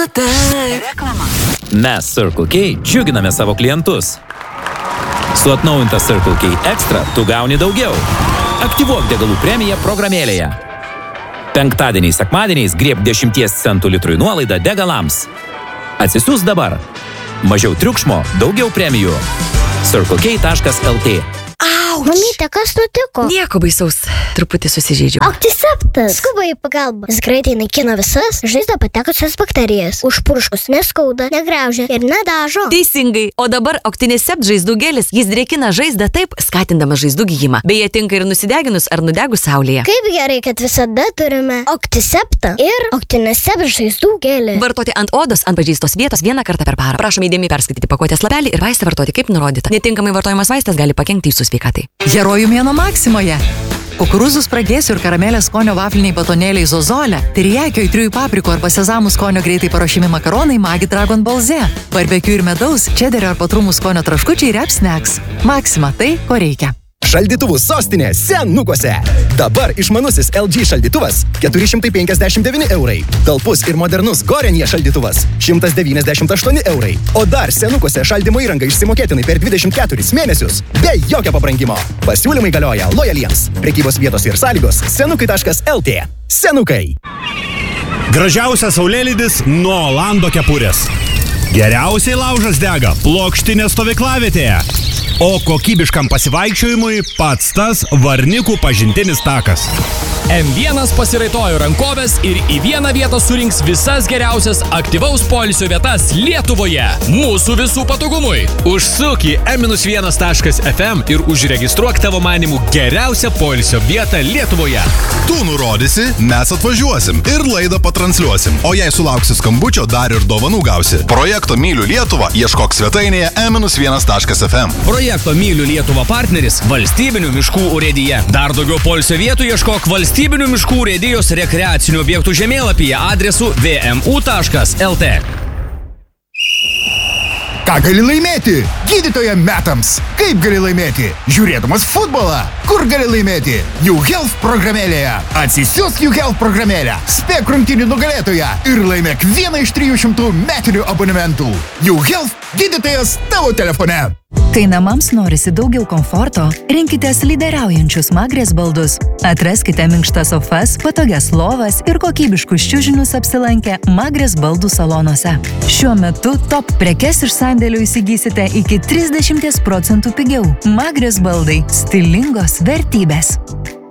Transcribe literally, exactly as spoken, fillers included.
būna taip. Reklama. Mes Circle K džiuginame savo klientus. Su atnaujinta Circle K Extra tu gauni daugiau. Aktyvuok degalų premiją programėlėje. Penktadieniais, sekmadieniais grieb dešimties centų litrui nuolaidą degalams. Atsisiųs dabar. Mažiau triukšmo, daugiau premijų. circle k taškas l t. Auč! Mamyte, kas nutiko? Nieko baisaus, truputį susižeidžiu. Aktiseptas. Skuba į pagalbą. Jis greitai naikina visas žaizdą patekusias bakterijas. Užpurškus neskauda, negraužia ir nedažo. Teisingai, o dabar Octinisept žaizdų gelis. Jis drėkina žaizdą taip, skatindamas žaizdų gijimą. Beje, tinka ir nusideginus ar nudegus saulėje. Kaip gerai, kad visada turime Octiseptą ir Octinisept žaizdų gelį. Vartoti ant odos, ant pažeistos vietos vieną kartą per parą. Prašome įdėmiai perskaityti pakuotės lapelį ir vaistą vartoti kaip nurodyta. Netinkamai vartojamas vaistas gali pakenkti jūsų sveikatai. Herojų mėnuo Maksimoje. Kukurūzų spragėsių ir karamelės skonio vafliniai batonėliai Zozolė, terijakio, aitriųjų paprikų arba sezamų skonio greitai paruošiami makaronai Magi Dragon Balze, barbekiu ir medaus, čederio ar patrumų skonio traškučiai Rep Snacks. Maksima tai, ko reikia. Šaldytuvų sostinė Senukuose. Dabar išmanusis L G šaldytuvas keturi šimtai penkiasdešimt devyni eurai. Talpus ir modernus Gorenje šaldytuvas šimtas devyniasdešimt aštuoni eurai. O dar Senukuose šaldymo įranga išsimokėtinai per dvidešimt keturis mėnesius be jokio pabrangimo. Pasiūlymai galioja lojaliems. Prekybos vietos ir sąlygos senukai taškas l t. Senukai. Gražiausias saulėlydis nuo Olando kepurės. Geriausiai laužas dega plokštinės stovyklavietėje. O kokybiškam pasivaikščiojimui pats tas Varnikų pažintinis takas. M vienas pasiraitojo rankovės ir į vieną vietą surinks visas geriausias aktyvaus poilsio vietas Lietuvoje. Mūsų visų patogumui. Užsuk į m vienas taškas f m ir užregistruok tavo manimų geriausią poilsio vietą Lietuvoje. Tu nurodysi, mes atvažiuosim ir laidą patransliuosim. O jei sulauksi skambučio, dar ir dovanų gausi. Projekto Myliu Lietuvą ieškok svetainėje m vienas taškas f m. Projekto Myliu Lietuvą partneris Valstybinių miškų urėdija. Dar daugiau poilsio vietų ieškok Valstybinių miškų urėdijos rekreacinių objektų žemėlapyje adresu v m u taškas l t. Ką gali laimėti? Gydytoja metams. Kaip gali laimėti? Žiūrėdamas futbolą. Kur gali laimėti? YouHealth programėlėje. Atsisiųsk YouHealth programėlę. Spėk rungtynių nugalėtoją ir laimėk vieną iš trijų šimtų metinių abonementų. YouHealth gydytojas tavo telefone. Kai namams norisi daugiau komforto, rinkitės lyderiaujančius Magrės baldus. Atraskite minkštas sofas, patogias lovas ir kokybiškus čiužinius apsilankę Magrės baldų salonuose. Šiuo metu top prekes iš sandėlių įsigysite iki trisdešimt procentų pigiau. Magrės baldai – stilingos vertybės.